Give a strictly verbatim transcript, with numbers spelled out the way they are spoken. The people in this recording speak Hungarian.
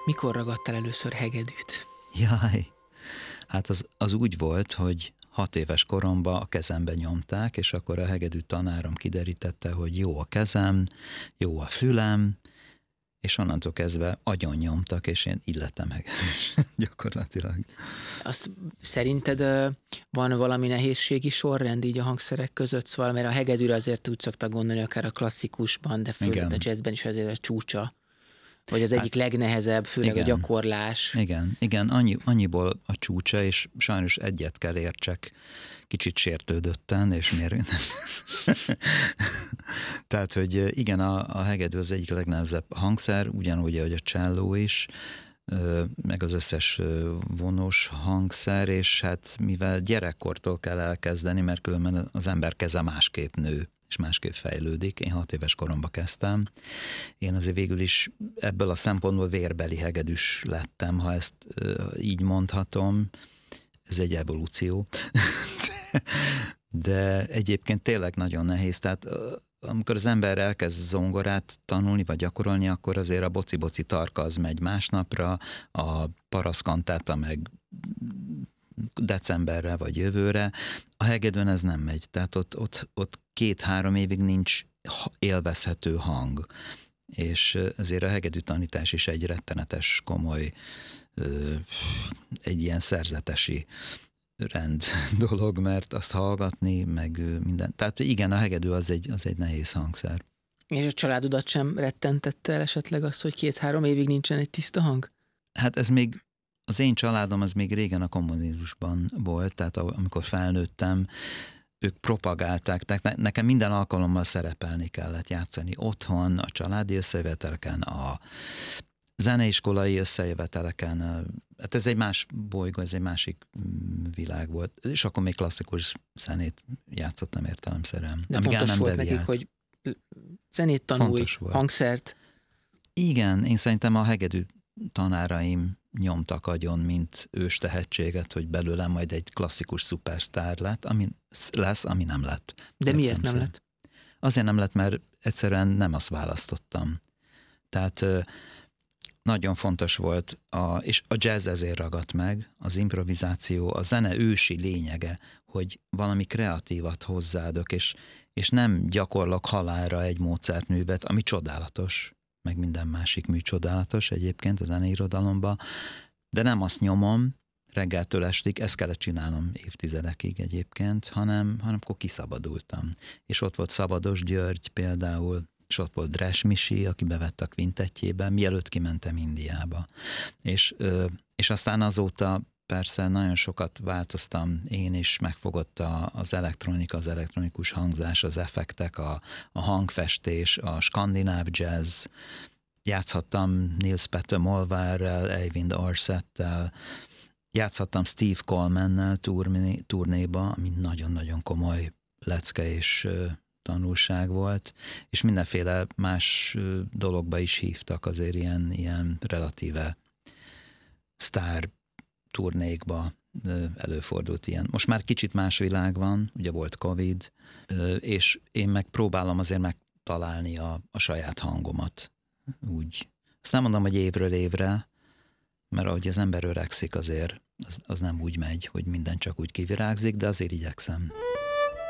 Mikor ragadtál először hegedűt? Jaj, hát az, az úgy volt, hogy hat éves koromban a kezembe nyomták, és akkor a hegedű tanárom kiderítette, hogy jó a kezem, jó a fülem, és onnantól kezdve agyon nyomtak, és én így lettem hegedűs gyakorlatilag. Azt szerinted ö, van valami nehézségi sorrend így a hangszerek között? Szóval, mert a hegedűre azért úgy szoktak gondolni, akár a klasszikusban, de főleg Igen. a jazzben is azért a csúcsa. Vagy az egyik hát, legnehezebb, főleg igen, a gyakorlás. Igen, igen, annyi, annyiból a csúcsa, és sajnos egyet kell értsek, kicsit sértődötten, és miért nem. Tehát, hogy igen, a, a hegedű az egyik legnehezebb hangszer, ugyanúgy, ahogy a cselló is, meg az összes vonós hangszer, és hát mivel gyerekkortól kell elkezdeni, mert különben az ember keze másképp nő, és másképp fejlődik. Én hat éves koromban kezdtem. Én azért végül is ebből a szempontból vérbeli hegedűs lettem, ha ezt így mondhatom. Ez egy evolúció. De egyébként tényleg nagyon nehéz. Tehát amikor az ember elkezd zongorát tanulni, vagy gyakorolni, akkor azért a boci-boci tarka az megy másnapra, a paraszkantáta meg decemberre vagy jövőre. A hegedűn ez nem megy. Tehát ott, ott, ott két-három évig nincs élvezhető hang. És ezért a hegedű tanítás is egy rettenetes, komoly, egy ilyen szerzetesi rend dolog, mert azt hallgatni, meg minden. Tehát igen, a hegedű az egy, az egy nehéz hangszer. És a családodat sem rettentette el esetleg az, hogy két-három évig nincsen egy tiszta hang? Hát ez még, az én családom az még régen a kommunizmusban volt, tehát amikor felnőttem, ők propagálták, tehát nekem minden alkalommal szerepelni kellett, játszani otthon, a családi összejöveteleken, a zeneiskolai összejöveteleken, hát ez egy más bolygó, ez egy másik világ volt, és akkor még klasszikus zenét játszottam értelemszerűen. De fontos nem volt nekik, hogy zenét tanulj, hangszert. Igen, én szerintem a hegedű tanáraim nyomtak agyon, mint ős tehetséget, hogy belőlem majd egy klasszikus szupersztár lett, ami lesz, ami nem lett. De miért nem lett? Azért nem lett, mert egyszerűen nem azt választottam. Tehát nagyon fontos volt, a, és a jazz ezért ragadt meg, az improvizáció, a zene ősi lényege, hogy valami kreatívat hozzáadok, és, és nem gyakorlok halálra egy Mozart művet, ami csodálatos, meg minden másik mű csodálatos egyébként a zeneirodalomban, de nem azt nyomom reggeltől estig, ezt kellett csinálnom évtizedekig egyébként, hanem, hanem akkor kiszabadultam. És ott volt Szabados György például, és ott volt Dres Misi, aki bevett a kvintettjében, mielőtt kimentem Indiába. És, és aztán azóta persze nagyon sokat változtam én is, megfogott az elektronika, az elektronikus hangzás, az effektek, a, a hangfestés, a skandináv jazz. Játszhattam Nils Petter Molvárrel, Eivind Arsettel, játszhattam Steve Colemannel turné, turnéba, ami nagyon-nagyon komoly lecke és tanulság volt, és mindenféle más dologba is hívtak azért ilyen, ilyen relatíve sztár turnékba előfordult ilyen. Most már kicsit más világ van, ugye volt Covid, és én meg próbálom azért megtalálni a, a saját hangomat. Úgy. Azt nem mondom, hogy évről évre, mert ahogy az ember öregszik azért, az, az nem úgy megy, hogy minden csak úgy kivirágzik, de azért igyekszem.